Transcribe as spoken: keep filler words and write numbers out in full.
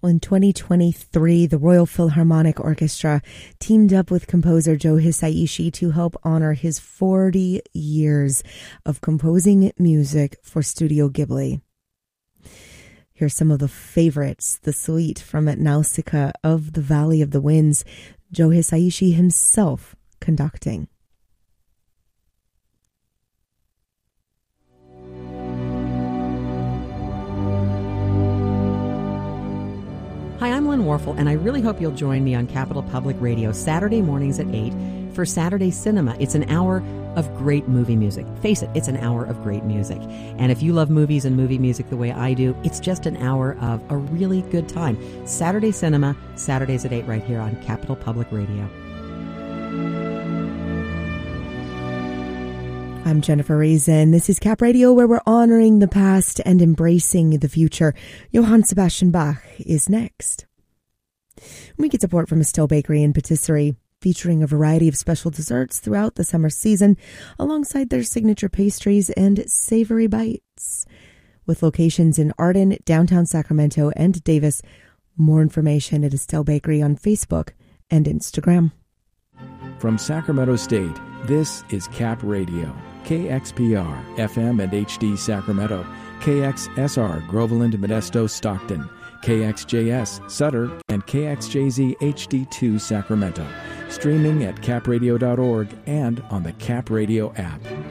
Well, in twenty twenty-three, the Royal Philharmonic Orchestra teamed up with composer Joe Hisaishi to help honor his forty years of composing music for Studio Ghibli. Here's some of the favorites, the suite from Nausicaa of the Valley of the Winds, Joe Hisaishi himself conducting. Hi, I'm Lynn Warfel, and I really hope you'll join me on Capital Public Radio Saturday mornings at eight for Saturday Cinema. It's an hour of great movie music. Face it, it's an hour of great music. And if you love movies and movie music the way I do, it's just an hour of a really good time. Saturday Cinema, Saturdays at eight right here on Capital Public Radio. I'm Jennifer Reason. This is Cap Radio, where we're honoring the past and embracing the future. Johann Sebastian Bach is next. We get support from Estelle Bakery and Patisserie, featuring a variety of special desserts throughout the summer season, alongside their signature pastries and savory bites. With locations in Arden, downtown Sacramento, and Davis. More information at Estelle Bakery on Facebook and Instagram. From Sacramento State, this is Cap Radio. K X P R, F M and H D Sacramento, K X S R, Groveland, Modesto, Stockton, K X J S, Sutter, and K X J Z H D two Sacramento. Streaming at cap radio dot org and on the Cap Radio app.